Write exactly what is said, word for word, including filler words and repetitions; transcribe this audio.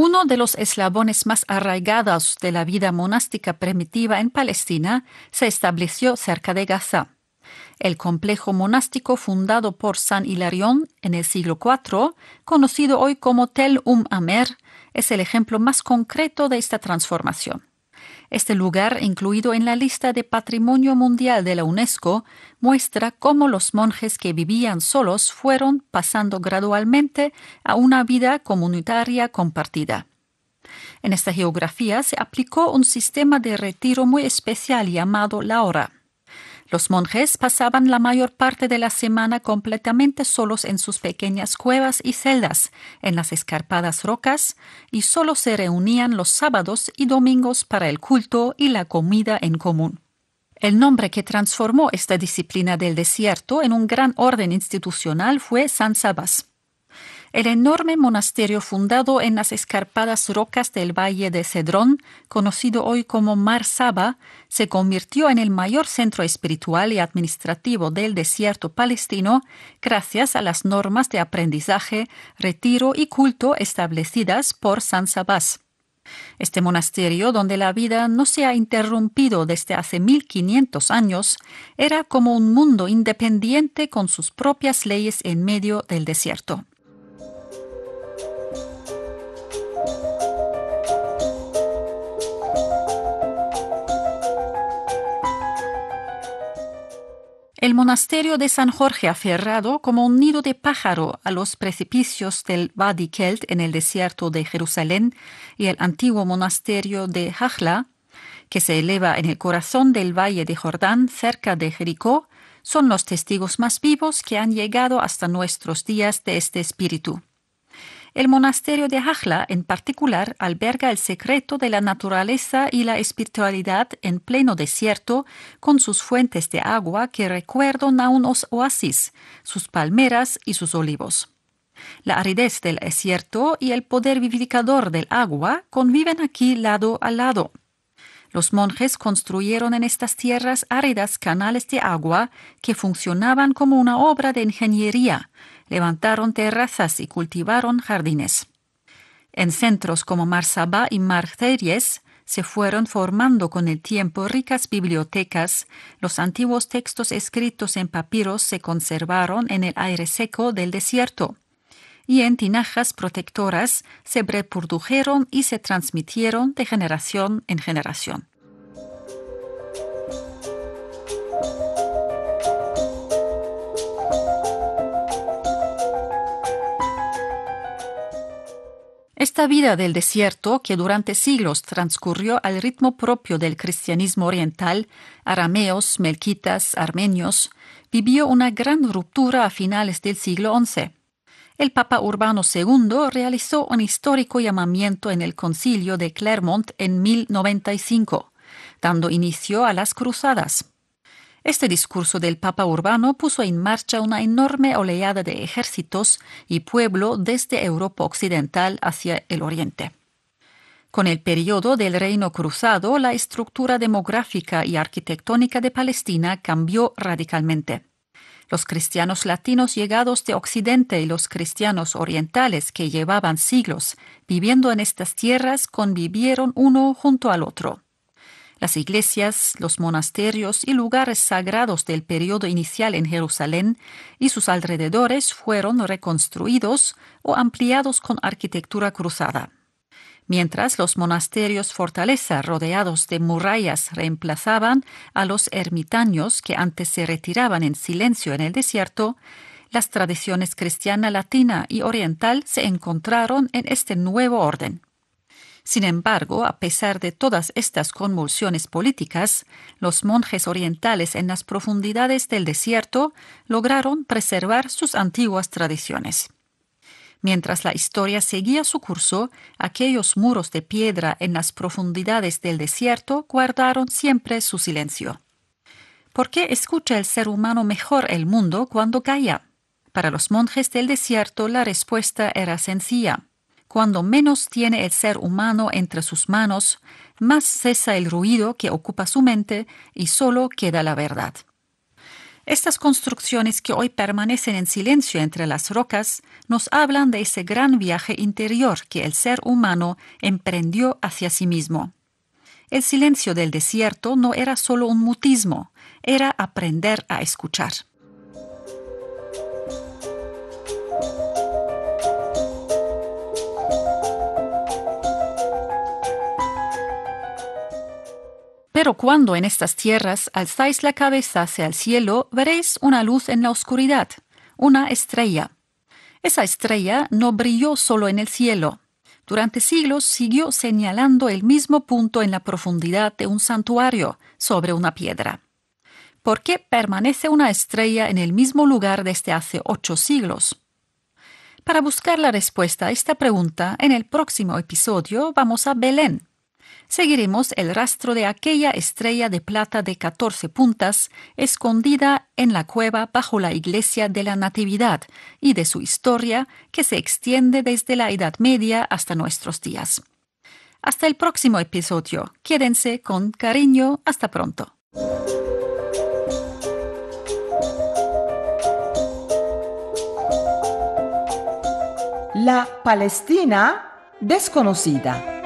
Uno de los eslabones más arraigados de la vida monástica primitiva en Palestina se estableció cerca de Gaza. El complejo monástico fundado por San Hilarión en el siglo cuatro, conocido hoy como Tel Umm Amer, es el ejemplo más concreto de esta transformación. Este lugar, incluido en la lista de Patrimonio Mundial de la UNESCO, muestra cómo los monjes que vivían solos fueron pasando gradualmente a una vida comunitaria compartida. En esta geografía se aplicó un sistema de retiro muy especial llamado la hora. Los monjes pasaban la mayor parte de la semana completamente solos en sus pequeñas cuevas y celdas, en las escarpadas rocas, y solo se reunían los sábados y domingos para el culto y la comida en común. El nombre que transformó esta disciplina del desierto en un gran orden institucional fue San Sabás. El enorme monasterio fundado en las escarpadas rocas del valle de Cedrón, conocido hoy como Mar Saba, se convirtió en el mayor centro espiritual y administrativo del desierto palestino gracias a las normas de aprendizaje, retiro y culto establecidas por San Sabás. Este monasterio, donde la vida no se ha interrumpido desde hace mil quinientos años, era como un mundo independiente con sus propias leyes en medio del desierto. El monasterio de San Jorge, aferrado como un nido de pájaro a los precipicios del Wadi Kelt en el desierto de Jerusalén, y el antiguo monasterio de Hajla, que se eleva en el corazón del valle de Jordán, cerca de Jericó, son los testigos más vivos que han llegado hasta nuestros días de este espíritu. El monasterio de Hajla, en particular, alberga el secreto de la naturaleza y la espiritualidad en pleno desierto, con sus fuentes de agua que recuerdan a unos oasis, sus palmeras y sus olivos. La aridez del desierto y el poder vivificador del agua conviven aquí lado a lado. Los monjes construyeron en estas tierras áridas canales de agua que funcionaban como una obra de ingeniería, levantaron terrazas y cultivaron jardines. En centros como Mar Saba y Mar Ceries se fueron formando con el tiempo ricas bibliotecas, los antiguos textos escritos en papiros se conservaron en el aire seco del desierto, y en tinajas protectoras se reprodujeron y se transmitieron de generación en generación. Esta vida del desierto, que durante siglos transcurrió al ritmo propio del cristianismo oriental, arameos, melquitas, armenios, vivió una gran ruptura a finales del siglo once. El Papa Urbano segundo realizó un histórico llamamiento en el Concilio de Clermont en mil noventa y cinco, dando inicio a las cruzadas. Este discurso del Papa Urbano puso en marcha una enorme oleada de ejércitos y pueblo desde Europa occidental hacia el oriente. Con el periodo del Reino Cruzado, la estructura demográfica y arquitectónica de Palestina cambió radicalmente. Los cristianos latinos llegados de Occidente y los cristianos orientales que llevaban siglos viviendo en estas tierras convivieron uno junto al otro. Las iglesias, los monasterios y lugares sagrados del periodo inicial en Jerusalén y sus alrededores fueron reconstruidos o ampliados con arquitectura cruzada. Mientras los monasterios fortaleza rodeados de murallas reemplazaban a los ermitaños que antes se retiraban en silencio en el desierto, las tradiciones cristiana latina y oriental se encontraron en este nuevo orden. Sin embargo, a pesar de todas estas convulsiones políticas, los monjes orientales en las profundidades del desierto lograron preservar sus antiguas tradiciones. Mientras la historia seguía su curso, aquellos muros de piedra en las profundidades del desierto guardaron siempre su silencio. ¿Por qué escucha el ser humano mejor el mundo cuando calla? Para los monjes del desierto la respuesta era sencilla. Cuando menos tiene el ser humano entre sus manos, más cesa el ruido que ocupa su mente y solo queda la verdad. Estas construcciones que hoy permanecen en silencio entre las rocas nos hablan de ese gran viaje interior que el ser humano emprendió hacia sí mismo. El silencio del desierto no era solo un mutismo, era aprender a escuchar. Pero cuando en estas tierras alzáis la cabeza hacia el cielo, veréis una luz en la oscuridad, una estrella. Esa estrella no brilló solo en el cielo. Durante siglos siguió señalando el mismo punto en la profundidad de un santuario, sobre una piedra. ¿Por qué permanece una estrella en el mismo lugar desde hace ocho siglos? Para buscar la respuesta a esta pregunta, en el próximo episodio vamos a Belén. Seguiremos el rastro de aquella estrella de plata de catorce puntas escondida en la cueva bajo la iglesia de la Natividad y de su historia que se extiende desde la Edad Media hasta nuestros días. Hasta el próximo episodio. Quédense con cariño. Hasta pronto. La Palestina desconocida.